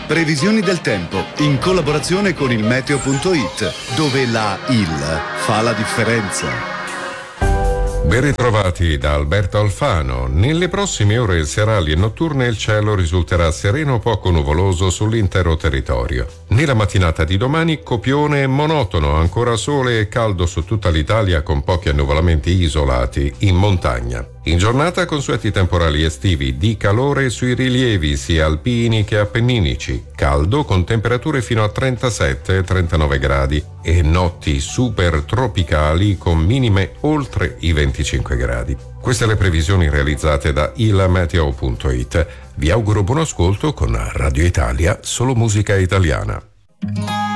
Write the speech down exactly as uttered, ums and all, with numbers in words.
Previsioni del tempo in collaborazione con il meteo punto it, dove la I L fa la differenza. Ben ritrovati da Alberto Alfano. Nelle prossime ore serali e notturne il cielo risulterà sereno o poco nuvoloso sull'intero territorio. Nella mattinata di domani copione monotono, ancora sole e caldo su tutta l'Italia con pochi annuvolamenti isolati in montagna. In giornata consueti temporali estivi di calore sui rilievi sia alpini che appenninici, caldo con temperature fino a trentasette trentanove gradi e notti super tropicali con minime oltre i venticinque gradi. Queste le previsioni realizzate da il meteo punto it. Vi auguro buon ascolto con Radio Italia, solo musica italiana.